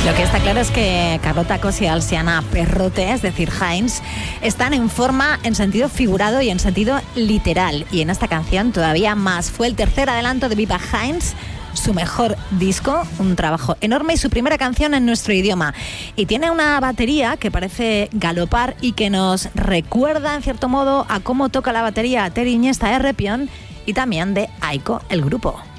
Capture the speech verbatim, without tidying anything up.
Lo que está claro es que Carlota Cos y Alsiana Perrote, es decir, Heinz, están en forma en sentido figurado y en sentido literal. Y en esta canción todavía más. Fue el tercer adelanto de Viva Heinz, su mejor disco, un trabajo enorme y su primera canción en nuestro idioma. Y tiene una batería que parece galopar y que nos recuerda, en cierto modo, a cómo toca la batería Ter Iniesta de Repión y también de Aiko, el grupo.